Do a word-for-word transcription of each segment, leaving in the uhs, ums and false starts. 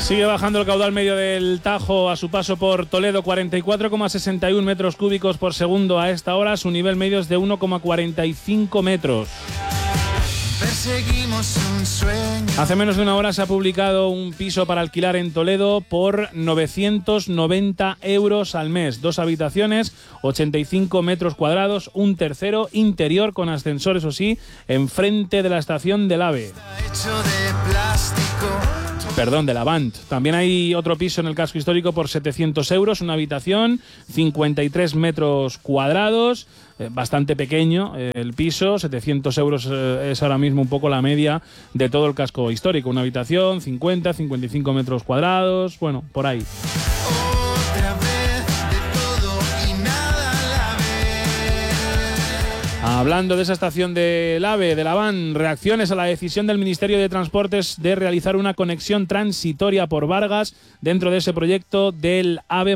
Sigue bajando el caudal medio del Tajo a su paso por Toledo, cuarenta y cuatro coma sesenta y uno metros cúbicos por segundo a esta hora. Su nivel medio es de uno coma cuarenta y cinco metros. Perseguimos un sueño. Hace menos de una hora se ha publicado un piso para alquilar en Toledo por novecientos noventa euros al mes. Dos habitaciones, ochenta y cinco metros cuadrados, un tercero interior con ascensor, eso sí, enfrente de la estación del AVE. Está hecho de plástico. Perdón, de la Avant. También hay otro piso en el casco histórico por setecientos euros, una habitación, cincuenta y tres metros cuadrados, eh, bastante pequeño eh, el piso, setecientos euros eh, es ahora mismo un poco la media de todo el casco histórico. Una habitación, cincuenta, cincuenta y cinco metros cuadrados, bueno, por ahí. Otra vez de todo y nada a la vez. Hablando de esa estación del AVE, de la Avant, reacciones a la decisión del Ministerio de Transportes de realizar una conexión transitoria por Vargas dentro de ese proyecto del AVE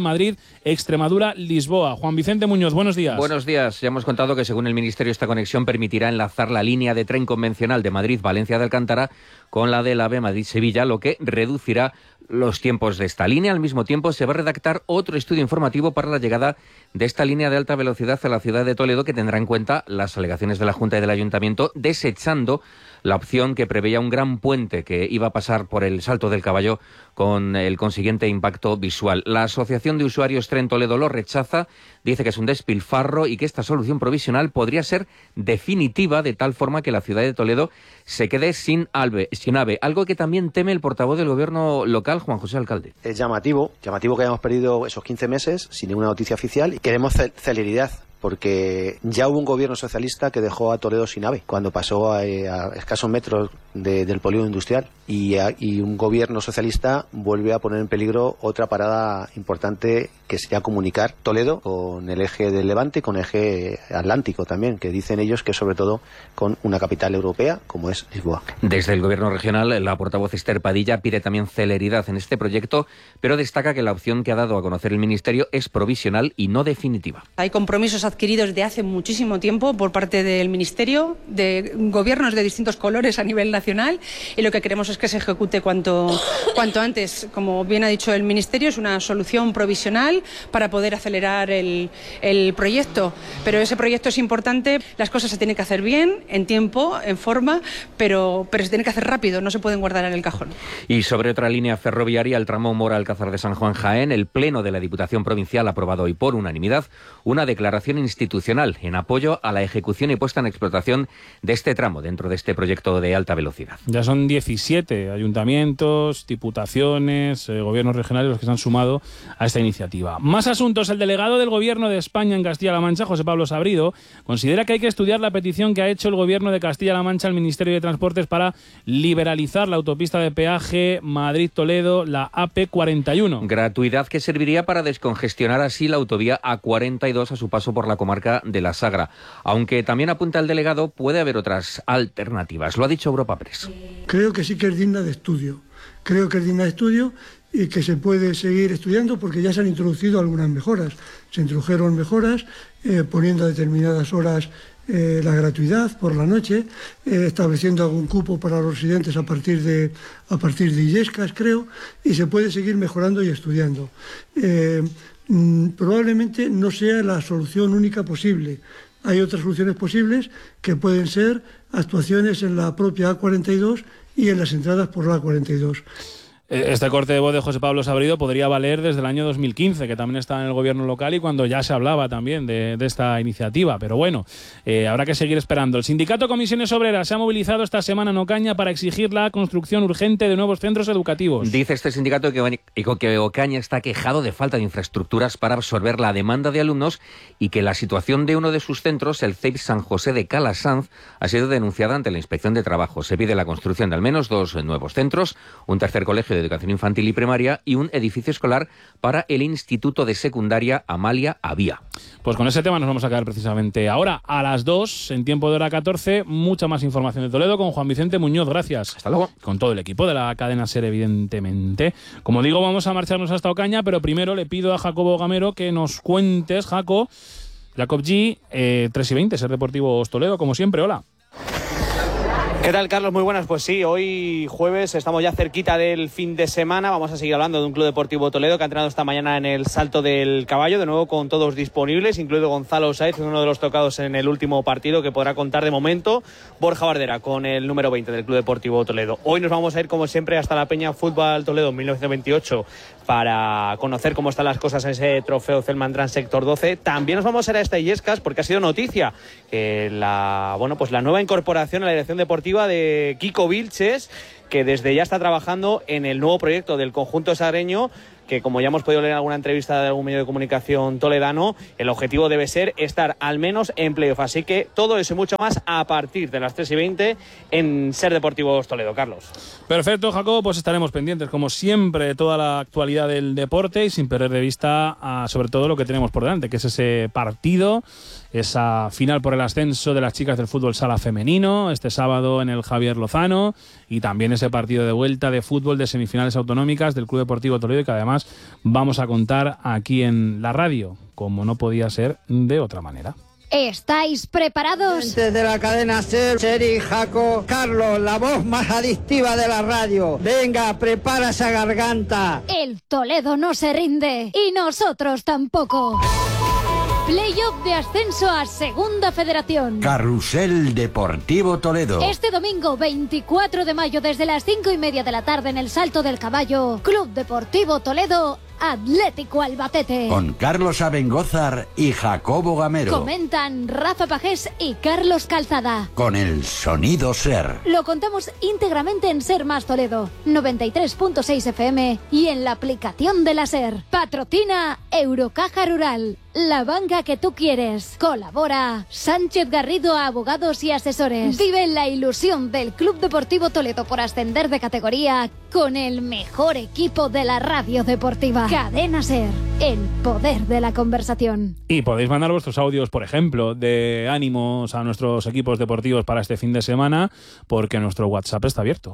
Madrid-Extremadura-Lisboa. Juan Vicente Muñoz, buenos días. Buenos días. Ya hemos contado que según el Ministerio esta conexión permitirá enlazar la línea de tren convencional de Madrid-Valencia de Alcántara con la del AVE Madrid-Sevilla, lo que reducirá los tiempos de esta línea. Al mismo tiempo se va a redactar otro estudio informativo para la llegada de esta línea de alta velocidad a la ciudad de Toledo, que tendrá en cuenta las alegaciones de la Junta y del Ayuntamiento, desechando la opción que preveía un gran puente que iba a pasar por el Salto del Caballo con el consiguiente impacto visual. La Asociación de Usuarios Tren Toledo lo rechaza, dice que es un despilfarro y que esta solución provisional podría ser definitiva, de tal forma que la ciudad de Toledo se quede sin AVE, sin AVE, algo que también teme el portavoz del gobierno local, Juan José Alcalde. Es llamativo, llamativo que hayamos perdido esos quince meses sin ninguna noticia oficial y queremos cel- celeridad. Porque ya hubo un gobierno socialista que dejó a Toledo sin AVE cuando pasó a, a escasos metros de, del polígono industrial, y, a, y un gobierno socialista vuelve a poner en peligro otra parada importante, que sería comunicar Toledo con el eje del Levante y con el eje atlántico también, que dicen ellos que sobre todo con una capital europea como es Lisboa. Desde el gobierno regional, la portavoz Esther Padilla pide también celeridad en este proyecto, pero destaca que la opción que ha dado a conocer el Ministerio es provisional y no definitiva. Hay compromisos adquiridos de hace muchísimo tiempo por parte del Ministerio, de gobiernos de distintos colores a nivel nacional, y lo que queremos es que se ejecute cuanto, cuanto antes. Como bien ha dicho el Ministerio, es una solución provisional para poder acelerar el, el proyecto, pero ese proyecto es importante. Las cosas se tienen que hacer bien, en tiempo, en forma, pero, pero se tienen que hacer rápido, no se pueden guardar en el cajón. Y sobre otra línea ferroviaria, el tramo Mora-Alcázar de San Juan-Jaén, el Pleno de la Diputación Provincial ha aprobado hoy por unanimidad una declaración institucional en apoyo a la ejecución y puesta en explotación de este tramo dentro de este proyecto de alta velocidad. Ya son diecisiete ayuntamientos, diputaciones, eh, gobiernos regionales los que se han sumado a esta iniciativa. Más asuntos. El delegado del Gobierno de España en Castilla-La Mancha, José Pablo Sabrido, considera que hay que estudiar la petición que ha hecho el Gobierno de Castilla-La Mancha al Ministerio de Transportes para liberalizar la autopista de peaje Madrid-Toledo, la A P cuarenta y uno. Gratuidad que serviría para descongestionar así la autovía A cuarenta y dos a su paso por la comarca de la Sagra. Aunque también apunta el delegado, puede haber otras alternativas. Lo ha dicho Europa Press. Creo que sí que es digna de estudio. Creo que es digna de estudio y que se puede seguir estudiando, porque ya se han introducido algunas mejoras. Se introdujeron mejoras eh, poniendo a determinadas horas eh, la gratuidad por la noche, eh, estableciendo algún cupo para los residentes a partir de a partir de Illescas, creo, y se puede seguir mejorando y estudiando. Eh, mm, probablemente no sea la solución única posible. Hay otras soluciones posibles que pueden ser actuaciones en la propia A cuarenta y dos y en las entradas por la A cuarenta y dos. Este corte de voz de José Pablo Sabrido podría valer desde el año dos mil quince, que también está en el gobierno local y cuando ya se hablaba también de, de esta iniciativa. Pero bueno, eh, habrá que seguir esperando. El sindicato Comisiones Obreras se ha movilizado esta semana en Ocaña para exigir la construcción urgente de nuevos centros educativos. Dice este sindicato que, que Ocaña está quejado de falta de infraestructuras para absorber la demanda de alumnos y que la situación de uno de sus centros, el C E I P San José de Calasanz, ha sido denunciada ante la Inspección de Trabajo. Se pide la construcción de al menos dos nuevos centros, un tercer colegio de educación infantil y primaria y un edificio escolar para el Instituto de Secundaria Amalia Avía. Pues con ese tema nos vamos a quedar precisamente ahora a las dos, en tiempo de hora catorce, mucha más información de Toledo con Juan Vicente Muñoz. Gracias. Hasta luego. Con todo el equipo de la cadena SER, evidentemente. Como digo, vamos a marcharnos hasta Ocaña, pero primero le pido a Jacobo Gamero que nos cuentes, Jaco, Jacob G, eh, tres y veinte, SER Deportivo Toledo, como siempre. Hola. ¿Qué tal, Carlos? Muy buenas. Pues sí, hoy jueves estamos ya cerquita del fin de semana. Vamos a seguir hablando de un Club Deportivo Toledo que ha entrenado esta mañana en el Salto del Caballo, de nuevo con todos disponibles, incluido Gonzalo Sáez, uno de los tocados en el último partido, que podrá contar de momento Borja Bardera con el número veinte del Club Deportivo Toledo. Hoy nos vamos a ir, como siempre, hasta la Peña Fútbol Toledo mil novecientos veintiocho para conocer cómo están las cosas en ese trofeo Celmandrán Sector doce. También nos vamos a ir a esta Illescas porque ha sido noticia que la, bueno, pues la nueva incorporación a la dirección deportiva de Kiko Vilches, que desde ya está trabajando en el nuevo proyecto del conjunto sareño, que como ya hemos podido leer en alguna entrevista de algún medio de comunicación toledano, el objetivo debe ser estar al menos en playoff. Así que todo eso y mucho más a partir de las tres y veinte en Ser Deportivos Toledo. Carlos. Perfecto, Jacobo, pues estaremos pendientes, como siempre, de toda la actualidad del deporte y sin perder de vista a, sobre todo lo que tenemos por delante, que es ese partido, esa final por el ascenso de las chicas del fútbol sala femenino, este sábado en el Javier Lozano, y también ese partido de vuelta de fútbol de semifinales autonómicas del Club Deportivo Toledo, que además vamos a contar aquí en la radio, como no podía ser de otra manera. ¿Estáis preparados? Gente de la cadena Ser, Seri, Jaco, Carlos, la voz más adictiva de la radio. Venga, prepara esa garganta. El Toledo no se rinde y nosotros tampoco. Playoff de ascenso a Segunda Federación. Carrusel Deportivo Toledo. Este domingo veinticuatro de mayo desde las cinco y media de la tarde en el Salto del Caballo, Club Deportivo Toledo, Atlético Albacete. Con Carlos Abengózar y Jacobo Gamero. Comentan Rafa Pajés y Carlos Calzada. Con el sonido Ser. Lo contamos íntegramente en Ser Más Toledo, noventa y tres punto seis F M y en la aplicación de la Ser. Patrocina Eurocaja Rural, la banca que tú quieres. Colabora Sánchez Garrido Abogados y Asesores. Vive la ilusión del Club Deportivo Toledo por ascender de categoría con el mejor equipo de la radio deportiva. Cadena Ser, el poder de la conversación. Y podéis mandar vuestros audios, por ejemplo, de ánimos a nuestros equipos deportivos para este fin de semana, porque nuestro WhatsApp está abierto.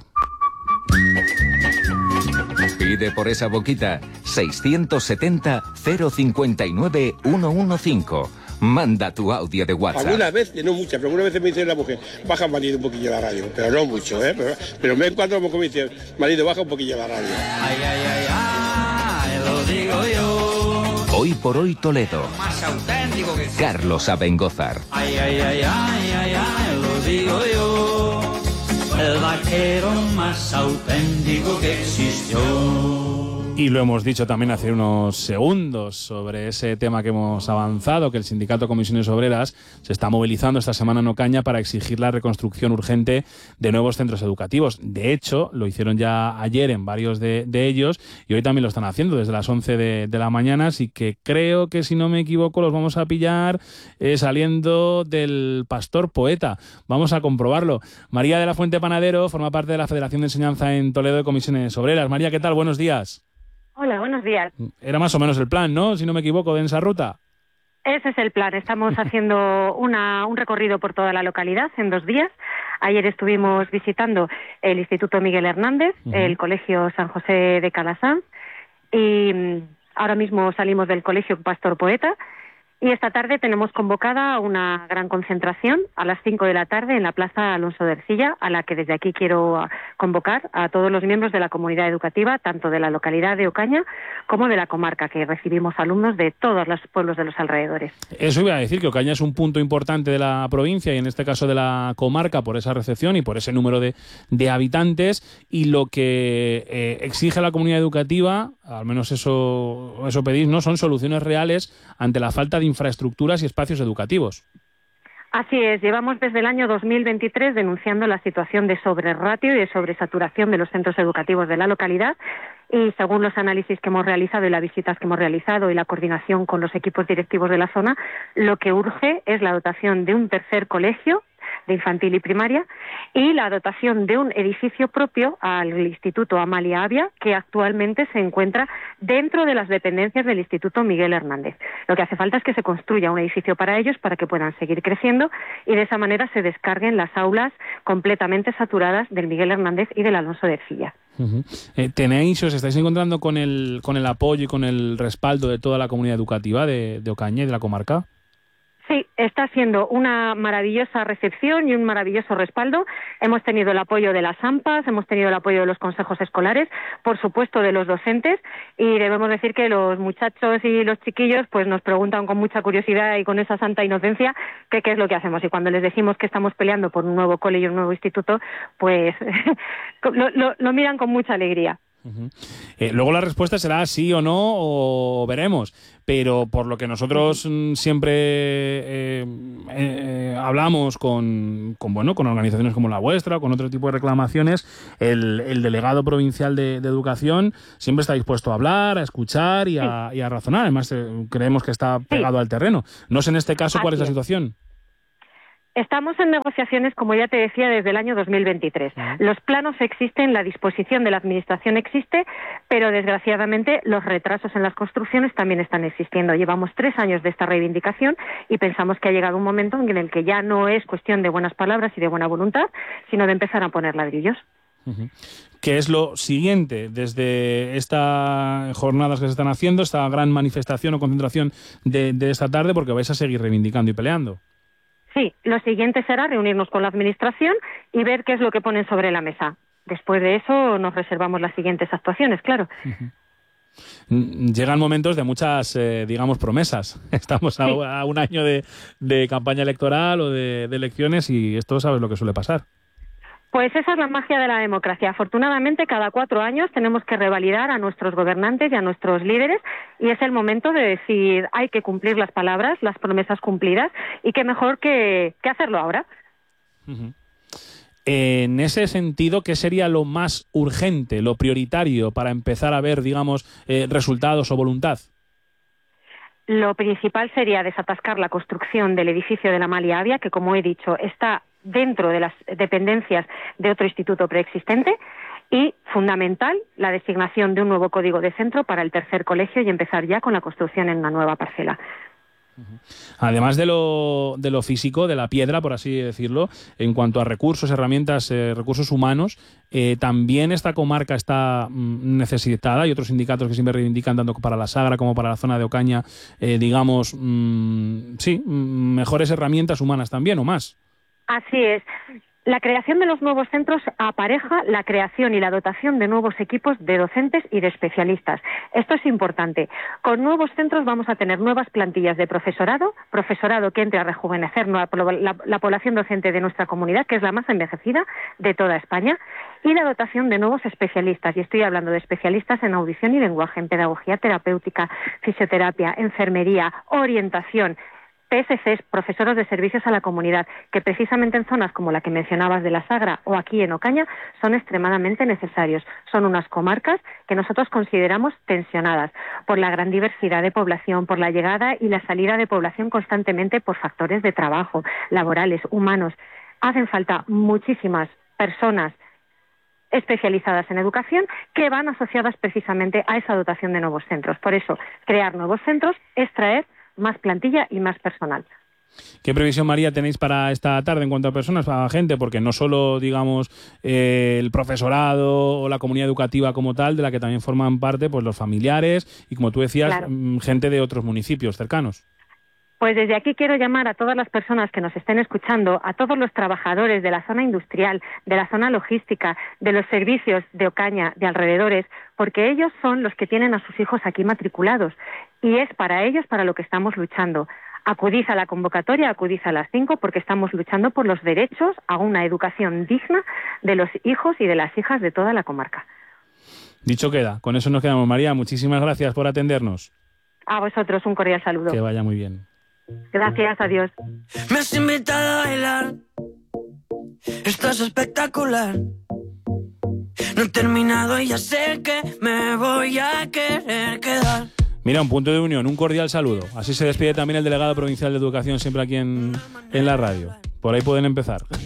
Pide por esa boquita seiscientos setenta, cero cincuenta y nueve, ciento quince. Manda tu audio de WhatsApp. Algunas veces, no muchas, pero algunas veces me dice la mujer, baja marido un poquillo la radio, pero no mucho, ¿eh? Pero, pero me encuentro como me dice, marido, baja un poquillo la radio. Ay, ay, ay, ay, lo digo yo. Hoy por hoy Toledo. Más auténtico que sí. Carlos Abengózar. Ay, ay, ay, ay, ay, ay, lo digo yo. El vaquero más auténtico que existió. Y lo hemos dicho también hace unos segundos sobre ese tema que hemos avanzado, que el Sindicato de Comisiones Obreras se está movilizando esta semana en Ocaña para exigir la reconstrucción urgente de nuevos centros educativos. De hecho, lo hicieron ya ayer en varios de, de ellos y hoy también lo están haciendo desde las once de, de la mañana, así que creo que, si no me equivoco, los vamos a pillar eh, saliendo del Pastor Poeta. Vamos a comprobarlo. María de la Fuente Panadero forma parte de la Federación de Enseñanza en Toledo de Comisiones Obreras. María, ¿qué tal? Buenos días. Hola, buenos días. Era más o menos el plan, ¿no? Si no me equivoco, de esa ruta. Ese es el plan. Estamos haciendo una, un recorrido por toda la localidad en dos días. Ayer estuvimos visitando el Instituto Miguel Hernández, uh-huh. el Colegio San José de Calasanz y ahora mismo salimos del Colegio Pastor Poeta. Y esta tarde tenemos convocada una gran concentración a las cinco de la tarde en la Plaza Alonso de Ercilla, a la que desde aquí quiero convocar a todos los miembros de la comunidad educativa, tanto de la localidad de Ocaña como de la comarca, que recibimos alumnos de todos los pueblos de los alrededores. Eso iba a decir, que Ocaña es un punto importante de la provincia y en este caso de la comarca por esa recepción y por ese número de, de habitantes, y lo que eh, exige la comunidad educativa, al menos eso, eso pedís, ¿no? Son soluciones reales ante la falta de infraestructuras y espacios educativos. Así es, llevamos desde el año dos mil veintitrés denunciando la situación de sobreratio y de sobresaturación de los centros educativos de la localidad, y según los análisis que hemos realizado y las visitas que hemos realizado y la coordinación con los equipos directivos de la zona, lo que urge es la dotación de un tercer colegio de infantil y primaria y la dotación de un edificio propio al Instituto Amalia Avia, que actualmente se encuentra dentro de las dependencias del Instituto Miguel Hernández. Lo que hace falta es que se construya un edificio para ellos para que puedan seguir creciendo y de esa manera se descarguen las aulas completamente saturadas del Miguel Hernández y del Alonso de Ercilla. Uh-huh. Eh, ¿Tenéis, os estáis encontrando con el, con el apoyo y con el respaldo de toda la comunidad educativa de, de Ocaña y de la comarca? Sí, está siendo una maravillosa recepción y un maravilloso respaldo. Hemos tenido el apoyo de las AMPAs, hemos tenido el apoyo de los consejos escolares, por supuesto de los docentes, y debemos decir que los muchachos y los chiquillos pues nos preguntan con mucha curiosidad y con esa santa inocencia que qué es lo que hacemos, y cuando les decimos que estamos peleando por un nuevo cole y un nuevo instituto, pues lo, lo, lo miran con mucha alegría. Uh-huh. Eh, luego la respuesta será sí o no, o veremos, pero por lo que nosotros uh-huh. siempre eh, eh, hablamos con, con, bueno, con organizaciones como la vuestra, con otro tipo de reclamaciones, el, el delegado provincial de, de Educación siempre está dispuesto a hablar, a escuchar y a, sí. y a razonar. Además, eh, creemos que está pegado sí. al terreno. No sé en este caso cuál Así es la situación. Estamos en negociaciones, como ya te decía, desde el año dos mil veintitrés. Los planos existen, la disposición de la Administración existe, pero desgraciadamente los retrasos en las construcciones también están existiendo. Llevamos tres años de esta reivindicación y pensamos que ha llegado un momento en el que ya no es cuestión de buenas palabras y de buena voluntad, sino de empezar a poner ladrillos. Uh-huh. ¿Qué es lo siguiente desde estas jornadas que se están haciendo, esta gran manifestación o concentración de, de esta tarde, porque vais a seguir reivindicando y peleando? Sí, lo siguiente será reunirnos con la Administración y ver qué es lo que ponen sobre la mesa. Después de eso nos reservamos las siguientes actuaciones, claro. Uh-huh. Llegan momentos de muchas, eh, digamos, promesas. Estamos a, sí. a un año de, de campaña electoral o de, de elecciones y esto sabes lo que suele pasar. Pues esa es la magia de la democracia. Afortunadamente, cada cuatro años tenemos que revalidar a nuestros gobernantes y a nuestros líderes y es el momento de decir hay que cumplir las palabras, las promesas cumplidas y qué mejor que, que hacerlo ahora. Uh-huh. En ese sentido, ¿qué sería lo más urgente, lo prioritario para empezar a ver, digamos, eh, resultados o voluntad? Lo principal sería desatascar la construcción del edificio de la Amalia Avia, que como he dicho está dentro de las dependencias de otro instituto preexistente, y fundamental la designación de un nuevo código de centro para el tercer colegio y empezar ya con la construcción en una nueva parcela. Además de lo, de lo físico, de la piedra, por así decirlo, en cuanto a recursos, herramientas, eh, recursos humanos, eh, también esta comarca está mm, necesitada y otros sindicatos que siempre reivindican tanto para la Sagra como para la zona de Ocaña, eh, digamos, mm, sí, mm, mejores herramientas humanas también o más. Así es. La creación de los nuevos centros apareja la creación y la dotación de nuevos equipos de docentes y de especialistas. Esto es importante. Con nuevos centros vamos a tener nuevas plantillas de profesorado, profesorado que entre a rejuvenecer la, la, la población docente de nuestra comunidad, que es la más envejecida de toda España, y la dotación de nuevos especialistas. Y estoy hablando de especialistas en audición y lenguaje, en pedagogía terapéutica, fisioterapia, enfermería, orientación, P S Cs, profesores de servicios a la comunidad, que precisamente en zonas como la que mencionabas de la Sagra o aquí en Ocaña son extremadamente necesarios. Son unas comarcas que nosotros consideramos tensionadas por la gran diversidad de población, por la llegada y la salida de población constantemente por factores de trabajo, laborales, humanos. Hacen falta muchísimas personas especializadas en educación que van asociadas precisamente a esa dotación de nuevos centros. Por eso, crear nuevos centros es traer más plantilla y más personal. ¿Qué previsión, María, tenéis para esta tarde en cuanto a personas, para gente? Porque no solo, digamos, eh, el profesorado o la comunidad educativa como tal, de la que también forman parte pues los familiares y, como tú decías, claro, gente de otros municipios cercanos. Pues desde aquí quiero llamar a todas las personas que nos estén escuchando, a todos los trabajadores de la zona industrial, de la zona logística, de los servicios de Ocaña, de alrededores, porque ellos son los que tienen a sus hijos aquí matriculados y es para ellos para lo que estamos luchando. Acudid a la convocatoria, acudid a las cinco, porque estamos luchando por los derechos a una educación digna de los hijos y de las hijas de toda la comarca. Dicho queda, con eso nos quedamos. María, muchísimas gracias por atendernos. A vosotros un cordial saludo. Que vaya muy bien. Gracias, adiós. Me has invitado a bailar, estás espectacular. No he terminado y ya sé que me voy a querer quedar. Mira, un punto de unión, un cordial saludo. Así se despide también el delegado provincial de Educación, siempre aquí en, en la radio. Por ahí pueden empezar.